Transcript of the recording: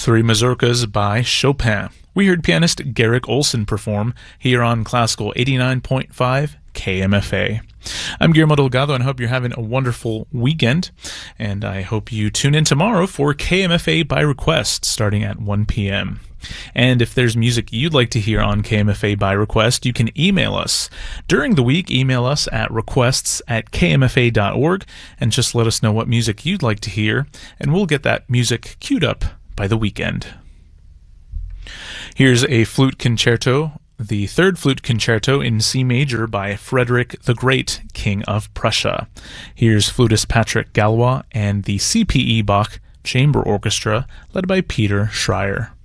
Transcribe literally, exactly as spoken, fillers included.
Three Mazurkas by Chopin. We heard pianist Garrick Olson perform here on Classical eighty-nine point five K M F A. I'm Guillermo Delgado, and I hope you're having a wonderful weekend. And I hope you tune in tomorrow for K M F A by Request, starting at one p.m. And if there's music you'd like to hear on K M F A by Request, you can email us. During the week, email us at requests at k m f a dot org and just let us know what music you'd like to hear, and we'll get that music queued up by the weekend. Here's a flute concerto, the third flute concerto in C major by Frederick the Great, King of Prussia. Here's flutist Patrick Galois and the C P E Bach Chamber Orchestra, led by Peter Schreier.